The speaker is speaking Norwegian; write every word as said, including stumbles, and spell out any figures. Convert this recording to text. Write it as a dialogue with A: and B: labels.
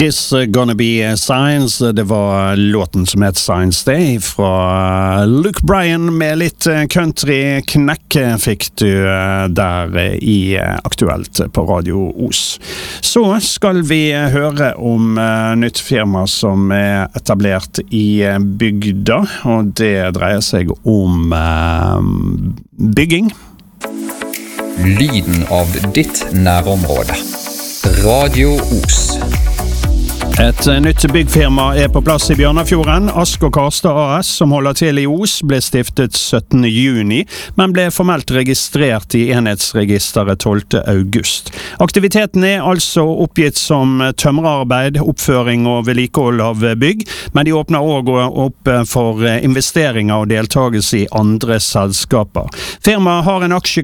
A: It's gonna be Science. Det var låten som het Science Day fra Luke Bryan med litt country knekk fikk du der i Aktuelt på Radio Os. Så skal vi høre om nytt firma som er etablert i bygda, og det dreier seg om bygging.
B: Lyden av ditt nærområde. Radio Os.
A: Et nytt byggfirma er på plass i Bjørnafjorden. Ask og Karstad A S, som holder til i Os, ble stiftet syttende juni, men ble formelt registrert i enhetsregisteret tolvte august. Aktiviteten er altså oppgitt som tømmerarbeid, oppføring og vedlikehold av bygg, men de åpner også opp for investeringer og deltagelse i andre selskaper. Firmaet har en aksje